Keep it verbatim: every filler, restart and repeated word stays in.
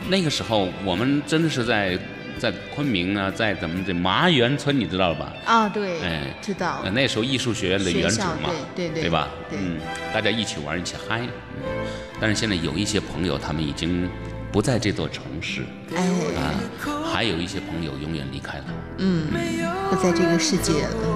那个时候我们真的是在在昆明啊，在咱们这麻园村，你知道吧？ 啊，对， 哎， 知道。 那时候艺术学院的原址嘛， 对对对， 对吧？ 对， 嗯，大家一起玩，一起嗨。嗯，但是现在有一些朋友，他们已经不在这座城市， 哎， 啊，还有一些朋友永远离开了， 嗯，不在这个世界了。